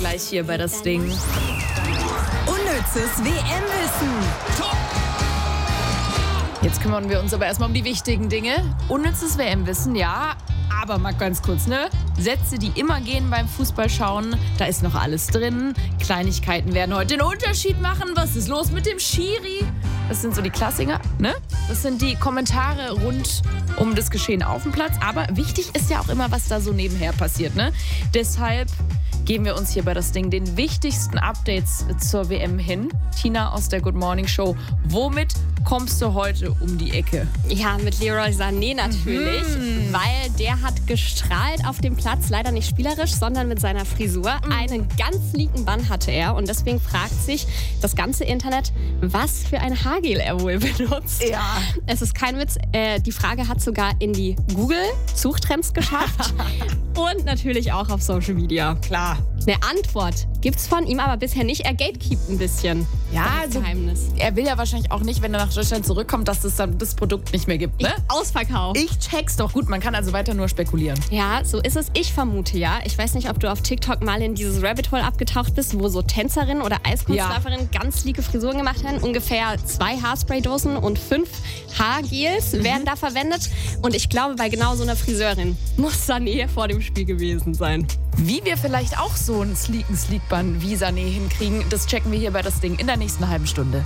gleich hier bei das Ding. Unnützes WM-Wissen. Jetzt kümmern wir uns aber erstmal um die wichtigen Dinge. Unnützes WM-Wissen, ja. Aber mal ganz kurz, ne? Sätze, die immer gehen beim Fußballschauen, da ist noch alles drin. Kleinigkeiten werden heute den Unterschied machen. Was ist los mit dem Schiri? Das sind so die Klassiker, ne? Das sind die Kommentare rund um das Geschehen auf dem Platz. Aber wichtig ist ja auch immer, was da so nebenher passiert, ne? Deshalb geben wir uns hier bei das Ding den wichtigsten Updates zur WM hin. Tina aus der Good Morning Show. Womit kommst du heute um die Ecke? Ja, mit Leroy Sané natürlich, weil der hat gestrahlt auf dem Platz, leider nicht spielerisch, sondern mit seiner Frisur. Einen ganz linken Bann hatte er und deswegen fragt sich das ganze Internet, was für ein Haargel er wohl benutzt. Ja. Es ist kein Witz, die Frage hat sogar in die Google-Suchtrends geschafft und natürlich auch auf Social Media. Klar. Eine Antwort gibt's von ihm aber bisher nicht. Er gatekeept ein bisschen. Ja, Das also Geheimnis. er will ja wahrscheinlich auch nicht, wenn er nach Deutschland zurückkommt, dass es dann das Produkt nicht mehr gibt, ne? Ausverkauft. Ich check's doch. Gut, man kann also weiter nur spekulieren. Ja, so ist es. Ich vermute ja. Ich weiß nicht, ob du auf TikTok mal in dieses Rabbit Hole abgetaucht bist, wo so Tänzerinnen oder Eiskunstläuferinnen ganz sleeke Frisuren gemacht haben. Ungefähr 2 Haarspraydosen und 5 Haargels werden da verwendet. Und ich glaube, bei genau so einer Friseurin muss Sané vor dem Spiel gewesen sein. Wie wir vielleicht auch so einen sleeken Sleekband wie Sané hinkriegen, das checken wir hier bei das Ding in der nächsten halben Stunde.